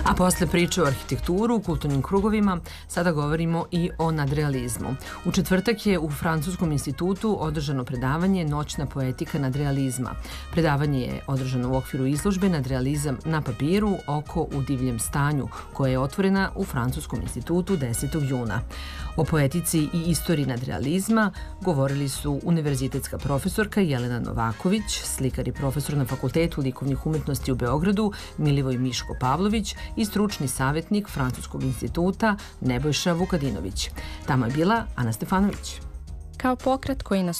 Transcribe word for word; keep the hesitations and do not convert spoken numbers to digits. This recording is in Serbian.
A posle priče o arhitekturu, u kulturnim krugovima, sada govorimo i o nadrealizmu. U četvrtak je u Francuskom institutu održano predavanje Noćna poetika nadrealizma. Predavanje je održano u okviru izložbe Nadrealizam na papiru, oko u divljem stanju, koja je otvorena u Francuskom institutu desetog juna. O poetici i istoriji nadrealizma govorili su univerzitetska profesorka Jelena Novaković, slikar i profesor na Fakultetu likovnih umetnosti u Beogradu Milivoj Miško Pavlović i stručni savjetnik Francuskog instituta Nebojša Vukadinović. Tamo je bila Ana Stefanović. Kao pokret koji nas